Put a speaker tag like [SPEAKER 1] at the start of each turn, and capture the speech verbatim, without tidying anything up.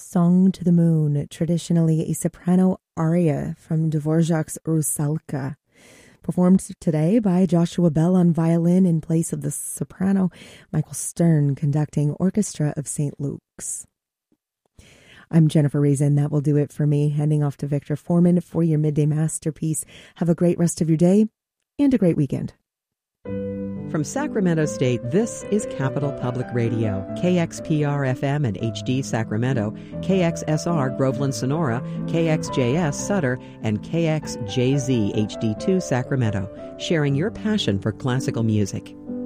[SPEAKER 1] Song to the Moon, traditionally a soprano aria from Dvorak's Rusalka. Performed today by Joshua Bell on violin in place of the soprano, Michael Stern conducting Orchestra of Saint Luke's. I'm Jennifer Reason. That will do it for me. Handing off to Victor Foreman for your midday masterpiece. Have a great rest of your day and a great weekend.
[SPEAKER 2] From Sacramento State, this is Capital Public Radio, K X P R F M and H D Sacramento, K X S R Groveland Sonora, K X J S Sutter, and K X J Z H D two Sacramento, sharing your passion for classical music.